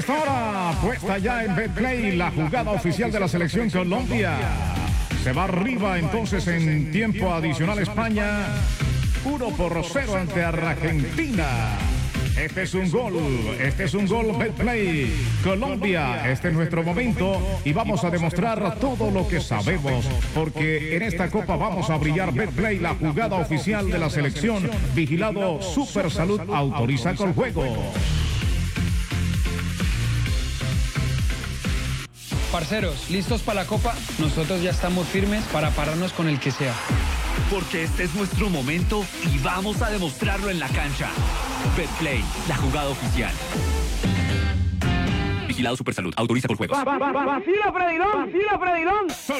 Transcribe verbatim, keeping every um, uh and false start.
esta hora, puesta ya en Betplay, la jugada oficial de la selección Colombia. Se va arriba entonces en tiempo adicional España, uno por cero ante Argentina. Este es un gol, este es un gol Betplay. Colombia, este es nuestro momento y vamos a demostrar todo lo que sabemos, porque en esta copa vamos a brillar. Betplay, la jugada oficial de la selección, vigilado Super Salud, autoriza con juego. Parceros, ¿listos para la copa? Nosotros ya estamos firmes para pararnos con el que sea. Porque este es nuestro momento y vamos a demostrarlo en la cancha. Betplay, la jugada oficial. Vigilado Supersalud, autoriza por juegos. ¡Vacila, Fredilón! ¡Vacila, Fredilón!